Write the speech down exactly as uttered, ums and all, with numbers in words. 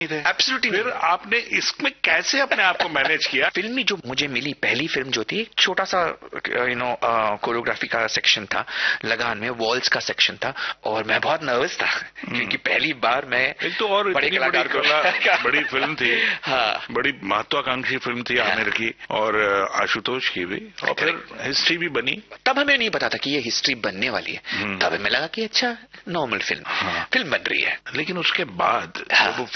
Absolutely. फिर आपने इसमें कैसे अपने आप को मैनेज किया? फिल्म जो मुझे मिली पहली फिल्म जो थी, छोटा सा यू नो कोरियोग्राफी का सेक्शन था, लगान में वॉल्स का सेक्शन था, और मैं बहुत नर्वस था क्योंकि पहली बार मैं एक तो और बड़े कलाकार को बड़ी फिल्म थी, हाँ, बड़ी महत्वाकांक्षी फिल्म थी आमिर की और आशुतोष की भी, और फिर हिस्ट्री भी बनी। तब हमें नहीं पता था कि ये हिस्ट्री बनने वाली है, तब हमें लगा कि अच्छा नॉर्मल फिल्म हाँ। फिल्म बन रही है। लेकिन उसके बाद हाँ। जब